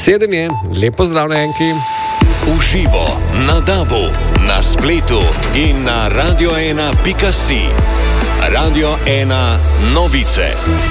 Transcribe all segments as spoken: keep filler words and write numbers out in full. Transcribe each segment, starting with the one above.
Sedem je, lepo zdrav na enki. Uživo na Dabu, na spletu in na radio ena pika si. Radio ena novice.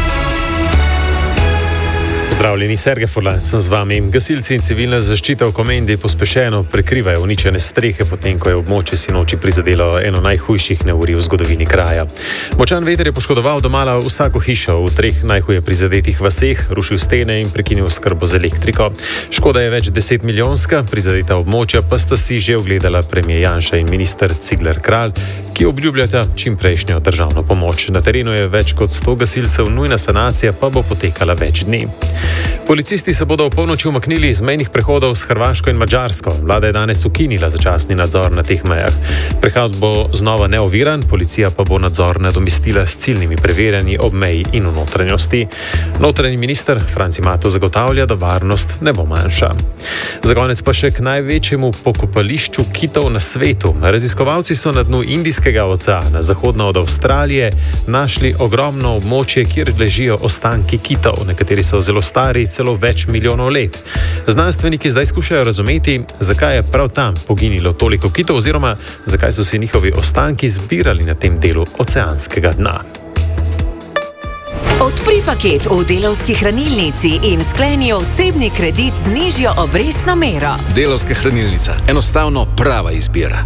Pozdravljeni, Sergej Furlan sem z vami. Gasilci in civilna zaščita v Komendi pospešeno prekrivajo uničene strehe, potem ko je območje sinoči prizadelo eno najhujših neurij v zgodovini kraja. Močan veter je poškodoval domala vsako hišo v treh najhuje prizadetih vaseh, rušil stene in prekinil oskrbo z elektriko. Škoda je več deset milijonska, prizadeta območja pa sta si že ogledala premier Janša in minister Cigler Kralj, ki obljubljata čimprejšnjo državno pomoč. Na terenu je več kot sto gasilcev, nujna sanacija pa bo potekala več dni. Policisti se bodo v polnoči umaknili iz mejnih prehodov s Hrvaško in Madžarsko. Vlada je danes ukinila začasni nadzor na teh mejah. Prehod bo znova neoviran, policija pa bo nadzor nadomestila s ciljnimi preverjanji ob meji in v notranjosti. Notranji minister Franci Mato zagotavlja, da varnost ne bo manjša. Za konec pa še k največjemu pokopališču kitov na svetu. Raziskovalci so na dnu Indijskega oceana, zahodno od Avstralije, našli ogromno območje, kjer ležijo ostanki kitov. Nekateri so zelo stari, celo več milijonov let. Znanstveniki zdaj skušajo razumeti, zakaj je prav tam poginilo toliko kitov oziroma zakaj so se njihovi ostanki zbirali na tem delu oceanskega dna. Odpri paket v Delavski hranilnici in skleni osebni kredit z nižjo obrestno mero. Delavska hranilnica. Enostavno prava izbira.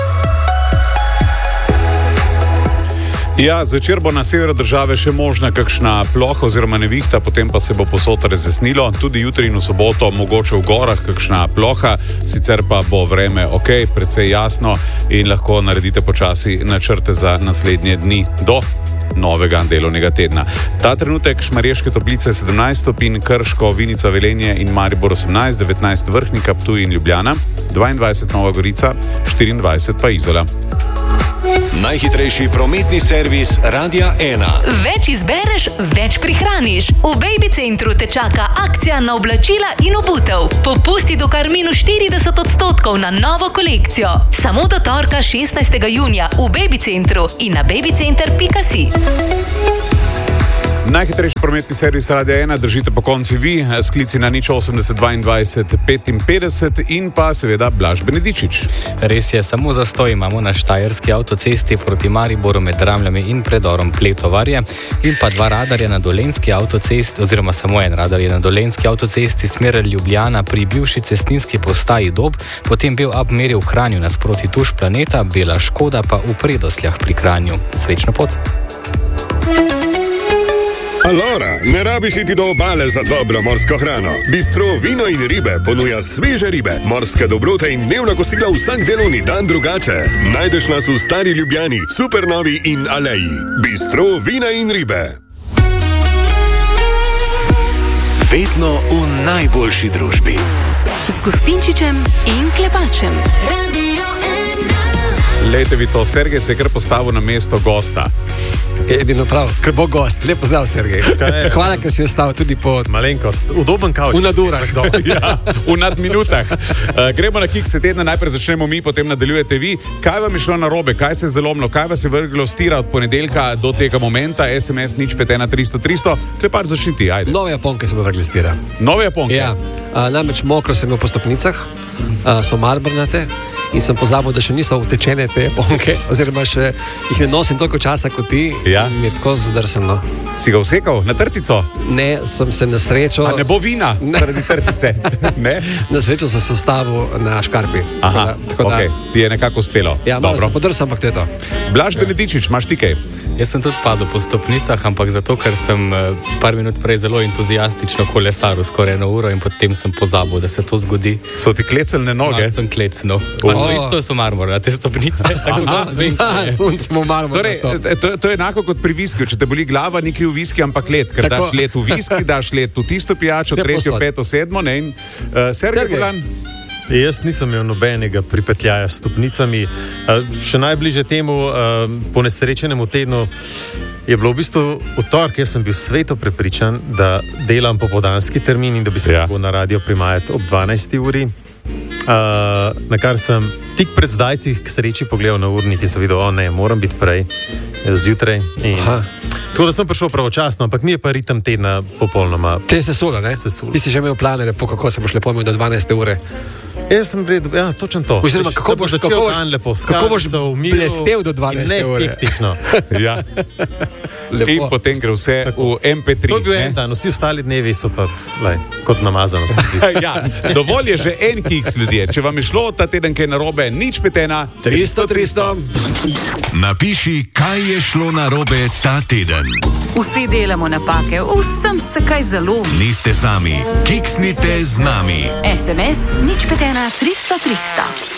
Ja, zvečer bo na severu države še možna kakšna ploha oziroma nevihta, potem pa se bo povsod razjasnilo. Tudi jutri in v soboto mogoče v gorah kakšna ploha, sicer pa bo vreme ok, precej jasno in lahko naredite počasi načrte za naslednje dni do novega delovnega tedna. Ta trenutek Šmarješke Toplice sedemnajst stopinj, Krško, Vinica, Velenje in Maribor osemnajst, devetnajst Vrhnika, Ptuj in Ljubljana, dvaindvajset Nova Gorica, štiriindvajset pa Izola. Najhitrejši prometni servis Radia ena. Več izbereš, več prihraniš. V Baby Centru te čaka akcija na oblačila in obutev. Popusti do kar minus štirideset odstotkov na novo kolekcijo. Samo do torka šestnajstega junija v Baby Centru in na babycenter pika si. Najhitrejši prometni servis Radia ena držite po konci vi, sklici na nič osemdeset dvaindvajset petinpetdeset in pa seveda Blaž Benedičič. Res je, samo zastoj imamo na štajerski avtocesti proti Mariboru med Ramljami in predorom Pletovarje in pa dva radarja na dolenjski avtocesti, oziroma samo en radar je na dolenjski avtocesti smer Ljubljana pri bivši cestninski postaji Dob, potem bil abmeri v Kranju nasproti Tuš Planeta, Bela Škoda pa v Predosljah pri Kranju. Srečno pot! Alora, ne rabiš iti do obale za dobro morsko hrano. Bistro Vino in ribe ponuja sveže ribe, morske dobrote in dnevna kosila vsak delovni dan drugače. Najdeš nas v Stari Ljubljani, Supernovi in Aleji. Bistro Vina in ribe. Vedno v najboljši družbi. Z Gostinčičem in Klepačem. Letevito, Sergej se je kar postavil na mesto gosta. Edino prav, ker bo gost. Lepo zdrav, Sergej. Hvala, ker si ostal tudi po... Malenkost, udoben kavč. V nadurah. Ja, v nadminutah. Uh, gremo na kikse tedna, najprej začnemo mi, potem nadaljujete vi. Kaj vam je šlo narobe, kaj se je zalomilo, kaj vas je vrglo s tira od ponedeljka do tega momenta, es em es nič pet ena tristo tristo, Klepar začni ti, ajde. Nove japonke so me vrgli s tira. Nove japonke? Ja, uh, namreč mokro sem imel po stopnicah, uh, so marbrnate. In sem pozabil, da še niso utečene te japonke, oziroma še jih ne nosim toliko časa kot ti. Ja. In mi je tako zdrseno. Si ga vsekal na trtico? Ne, sem se na srečo... A ne bo vina zaradi trtice? Ne? Na srečo sem se ustavil na škarpi. Aha, tako da, ok, ti je nekako uspelo. Ja, malo sem podrsal, ampak to je to. Blaž Benedičič, imaš ti kaj? Jaz sem tudi padel po stopnicah, ampak zato, ker sem par minut prej zelo entuzijastično kolesaril skoraj eno uro in potem sem pozabil, da se to zgodi. So ti klecalne noge? Ja, sem klecnil. Pa so isto so marmor, te stopnice. Tako da vem, kaj je. Suncemo marmor. Torej, to, to je enako kot pri viskiju. Če te boli glava, ni kriv viski, ampak led. Ker tako. Daš led v viski, daš led v tisto pijačo, tretjo, peto, sedmo. Ne? In, uh, Sergej Furlan. Jaz nisem imel nobenega pripetljaja s stopnicami. Še najbliže temu ponesrečenemu tednu je bilo v bistvu v torek. Jaz sem bil sveto prepričan, da delam popoldanski termin in da bi se lahko ja. na radio primajati ob dvanajsti uri. Uh, na kar sem tik pred zdajci k sreči pogledal na urnik in sem videl, o ne, moram biti prej. zjutraj. Tako da sem prišel pravočasno, ampak mi je pa ritem tedna popolnoma. Te se sula, ne? Se sula. Ti si že imel plane, lepo, kako se boš lepo imel do dvanajste ure. Jaz sem redo, ja, točno to. Oziroma, kako boš začel kako boš, dan lepo, kako boš blestev do dvanajste ure. Ne, hektično. Ja. In potem gre vse tako v em pe tri. To je bil en dan, vsi ostali dnevi so pa lej, kot namazano. Ja, dovolj je že en kiks, ljudje. Če vam je šlo ta teden kaj narobe, nič petena. tristo, tristo. Napiši, kaj je šlo narobe ta teden. Vsi delamo napake, vsem se kaj zalomi. Niste sami, kiksnite z nami. es em es nič pet ena tristo tristo.